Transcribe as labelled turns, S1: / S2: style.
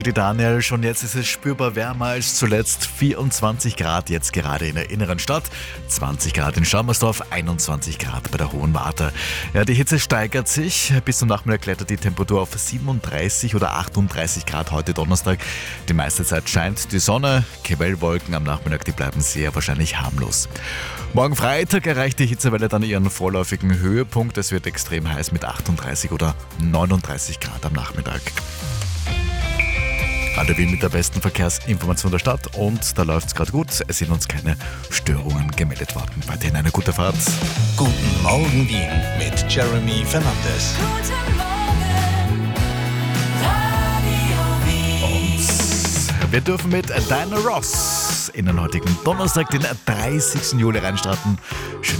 S1: Die Daniel, schon jetzt ist es spürbar wärmer als zuletzt. 24 Grad jetzt gerade in der inneren Stadt, 20 Grad in Schammersdorf, 21 Grad bei der Hohen Warte. Ja, die Hitze steigert sich. Bis zum Nachmittag klettert die Temperatur auf 37 oder 38 Grad heute Donnerstag. Die meiste Zeit scheint die Sonne. Quellwolken am Nachmittag, die bleiben sehr wahrscheinlich harmlos. Morgen Freitag erreicht die Hitzewelle dann ihren vorläufigen Höhepunkt. Es wird extrem heiß mit 38 oder 39 Grad am Nachmittag. Radio Wien mit der besten Verkehrsinformation der Stadt und da läuft es gerade gut. Es sind uns keine Störungen gemeldet worden. Weiterhin eine gute Fahrt.
S2: Guten Morgen Wien mit Jeremy Fernandes.
S3: Guten Morgen, Radio Wien.
S1: Wir dürfen mit Diana Ross in den heutigen Donnerstag, den 30. Juli reinstarten. Schönen